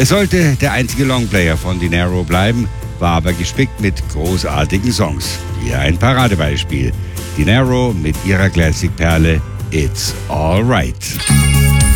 Es sollte der einzige Longplayer von Dinero bleiben, war aber gespickt mit großartigen Songs. Hier ein Paradebeispiel. Dinero mit ihrer Classic-Perle It's Alright.